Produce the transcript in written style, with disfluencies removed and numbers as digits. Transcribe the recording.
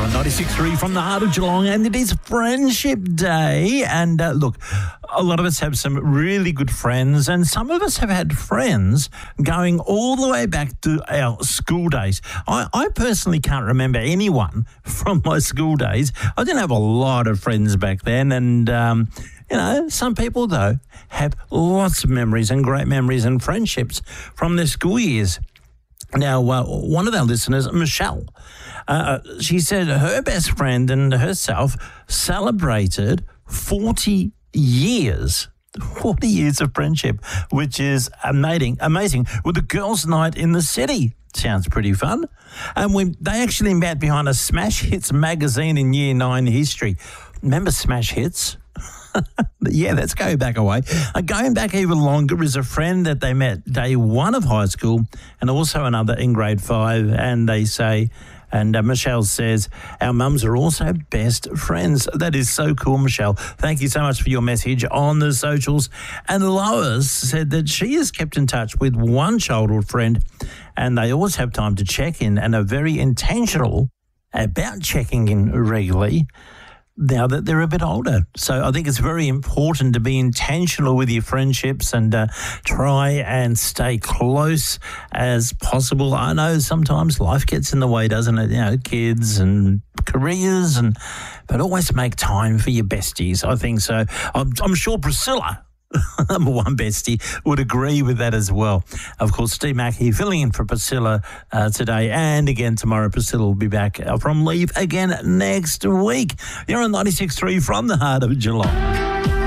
on 96.3 from the heart of Geelong, and it is Friendship Day. And look, a lot of us have some really good friends, and some of us have had friends going all the way back to our school days. I personally can't remember anyone from my school days. I didn't have a lot of friends back then, and some people, though, have lots of memories and great memories and friendships from their school years. Now, one of our listeners, Michelle, she said her best friend and herself celebrated 40 years of friendship, which is amazing, with a girls' night in the city. Sounds pretty fun. And they actually met behind a Smash Hits magazine in Year 9 history. Remember Smash Hits? Yeah, let's go back away. Going back even longer is a friend that they met day one of high school and also another in grade 5. And they say, and Michelle says, our mums are also best friends. That is so cool, Michelle. Thank you so much for your message on the socials. And Lois said that she has kept in touch with one childhood friend and they always have time to check in and are very intentional about checking in regularly now that they're a bit older. So I think it's very important to be intentional with your friendships and try and stay close as possible. I know sometimes life gets in the way, doesn't it? Kids and careers, but always make time for your besties. I think so. I'm sure Priscilla, number one bestie, would agree with that as well. Of course, Steve Mackey filling in for Priscilla today and again tomorrow. Priscilla will be back from leave again next week. You're on 96.3 from the heart of Geelong.